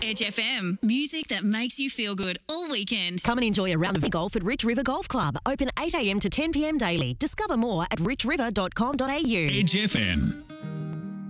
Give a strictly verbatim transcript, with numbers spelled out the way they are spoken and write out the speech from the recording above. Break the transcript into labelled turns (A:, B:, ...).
A: Edge F M. Music that makes you feel good all weekend.
B: Come and enjoy a round of golf at Rich River Golf Club. Open eight a m to ten p m daily. Discover more at rich river dot com dot a u.
C: Edge F M.